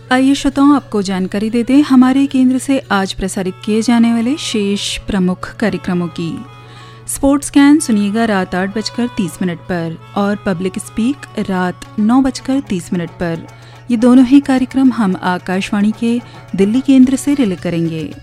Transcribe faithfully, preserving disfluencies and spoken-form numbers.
आइए श्रोताओं, आपको जानकारी दे दें हमारे केंद्र से आज प्रसारित किए जाने वाले शेष प्रमुख कार्यक्रमों की। स्पोर्ट्स स्कैन सुनिएगा रात आठ बजकर तीस मिनट पर और पब्लिक स्पीक रात नौ बजकर तीस मिनट पर। ये दोनों ही कार्यक्रम हम आकाशवाणी के दिल्ली केंद्र से रिले करेंगे।